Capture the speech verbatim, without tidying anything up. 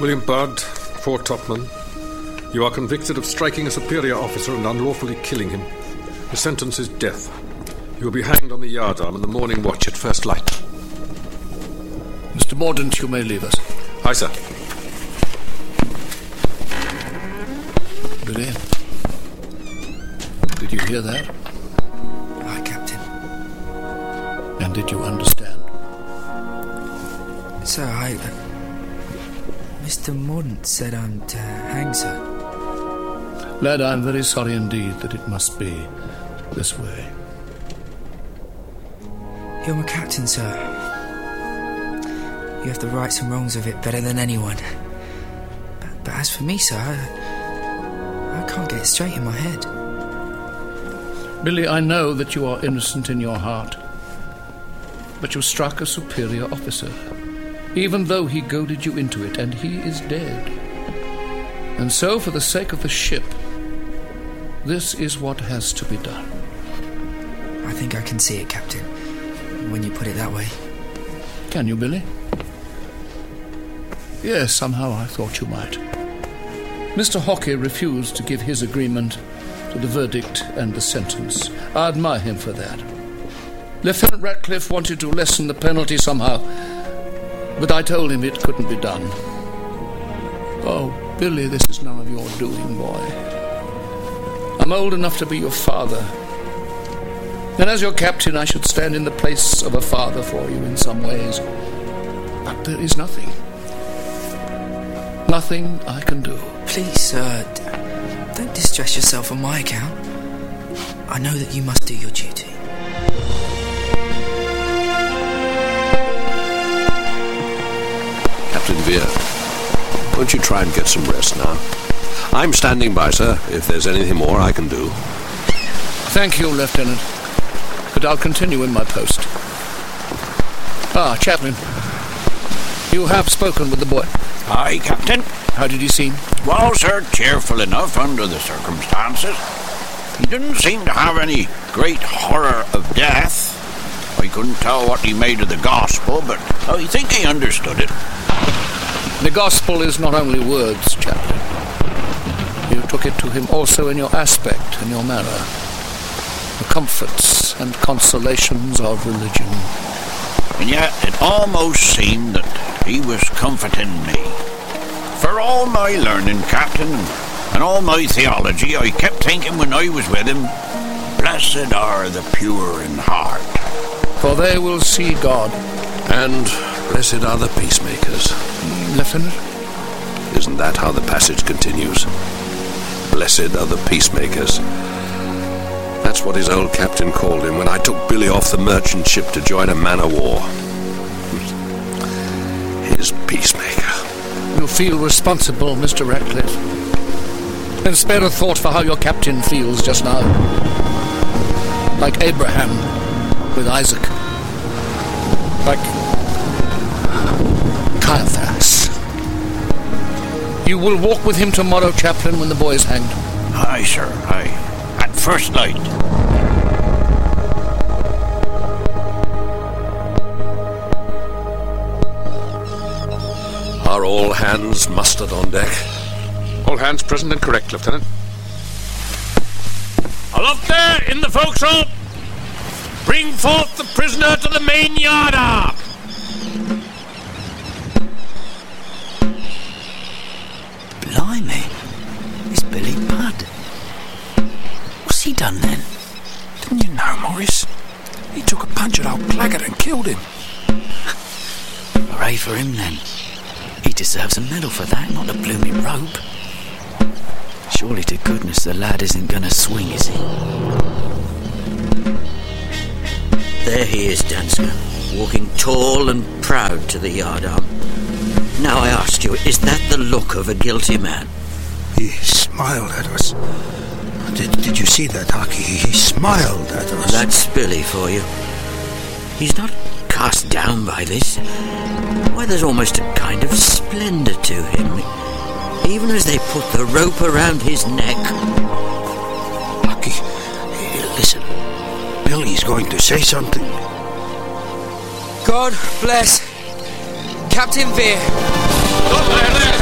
William Budd, Fort Topman. You are convicted of striking a superior officer and unlawfully killing him. The sentence is death. You will be hanged on the yardarm in the morning watch at first light. Mister Mordaunt, you may leave us. Aye, sir. Billy, did you hear that? Aye, Captain. And did you understand? Sir, I... Uh, Mister Mordaunt said I'm to hang, sir. Lad, I'm very sorry indeed that it must be this way. You're my captain, sir. You have the rights and wrongs of it better than anyone. But, but as for me, sir, I, I can't get it straight in my head. Billy, I know that you are innocent in your heart. But you struck a superior officer, even though he goaded you into it, and he is dead. And so, for the sake of the ship, this is what has to be done. I think I can see it, Captain, when you put it that way. Can you, Billy? Yes, somehow I thought you might. Mister Hockey refused to give his agreement to the verdict and the sentence. I admire him for that. Lieutenant Ratcliffe wanted to lessen the penalty somehow, but I told him it couldn't be done. Oh, Billy, this is none of your doing, boy. I'm old enough to be your father. And as your captain, I should stand in the place of a father for you in some ways. But there is nothing. Nothing I can do. Please, sir, d- don't distress yourself on my account. I know that you must do your duty. Captain Vere, won't you try and get some rest now? I'm standing by, sir, if there's anything more I can do. Thank you, Lieutenant. But I'll continue in my post. Ah, Chaplain. You have spoken with the boy. Aye, Captain. How did he seem? Well, sir, cheerful enough under the circumstances. He didn't seem to have any great horror of death. I couldn't tell what he made of the gospel, but I think he understood it. The gospel is not only words, Chaplain. You took it to him also in your aspect and your manner. The comforts and consolations of religion. And yet it almost seemed that he was comforting me. For all my learning, Captain, and all my theology, I kept thinking when I was with him, blessed are the pure in heart, for they will see God. And blessed are the peacemakers. Lieutenant? Isn't that how the passage continues? Blessed are the peacemakers. That's what his old captain called him when I took Billy off the merchant ship to join a man-of-war. His peacemaker. You feel responsible, Mister Ratcliffe. Then spare a thought for how your captain feels just now. Like Abraham with Isaac. Like Caiaphas. You will walk with him tomorrow, Chaplain, when the boy is hanged. Aye, sir, aye. At first light. Are all hands mustered on deck? All hands present and correct, Lieutenant. Aloft there, in the forecastle! Bring forth the prisoner to the main yard arm! Blimey, it's Billy Budd. What's he done then? Didn't you know, Morris? He took a punch at old Claggett and killed him. Hooray for him then. He deserves a medal for that, not a blooming rope. Surely to goodness the lad isn't going to swing, is he? There he is, Dansker, walking tall and proud to the yardarm. Now I ask you, is that the look of a guilty man? He smiled at us. Did, did you see that, Hockey? He smiled at us. That's Billy for you. He's not cast down by this. Why, there's almost a kind of splendour to him, even as they put the rope around his neck. Hockey, listen. Billy's going to say something. God bless Captain Vere. Stop there, there!